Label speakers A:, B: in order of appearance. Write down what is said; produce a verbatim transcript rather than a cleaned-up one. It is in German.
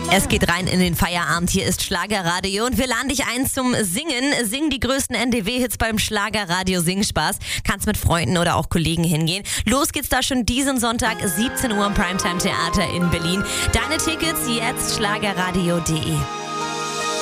A: Es geht rein in den Feierabend. Hier ist Schlagerradio und wir laden dich ein zum Singen. Sing die größten N D W-Hits beim Schlagerradio Singspaß. Kannst mit Freunden oder auch Kollegen hingehen. Los geht's da schon diesen Sonntag, siebzehn Uhr im Primetime Theater in Berlin. Deine Tickets jetzt schlagerradio punkt de.